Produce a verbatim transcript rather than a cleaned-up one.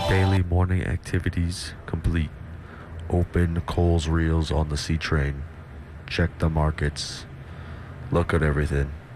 Daily morning activities complete. Open Cole's reels on the C train. Check the markets. Look at everything.